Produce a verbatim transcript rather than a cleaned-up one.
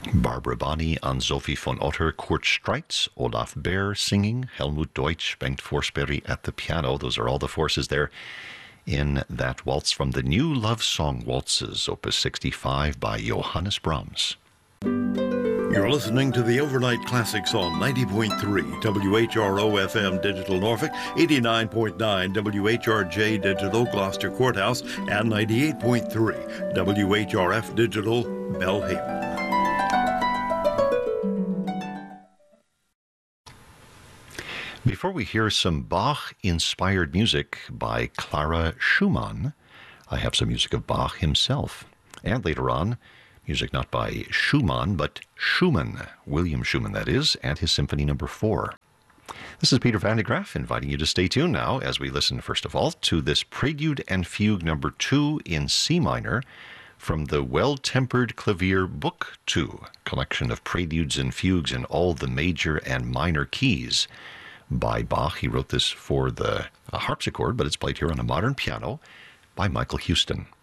Barbara Bonney on Sophie von Otter, Kurt Streitz, Olaf Baer singing, Helmut Deutsch, Bengt Forsberg at the piano. Those are all the forces there in that waltz from the New Love Song Waltzes, Opus sixty-five by Johannes Brahms. You're listening to the Overnight Classics on ninety point three W H R O F M Digital Norfolk, eighty-nine point nine W H R J Digital Gloucester Courthouse, and ninety-eight point three W H R F Digital Belhaven. Before we hear some Bach-inspired music by Clara Schumann, I have some music of Bach himself. And later on, music not by Schumann, but Schumann, William Schumann that is, and his Symphony Number four. This is Peter van de Graaff inviting you to stay tuned now as we listen, first of all, to this Prelude and Fugue Number two in C minor from the Well-Tempered Clavier Book two, collection of preludes and fugues in all the major and minor keys by Bach. He wrote this for the uh, harpsichord, but it's played here on a modern piano by Michael Houston.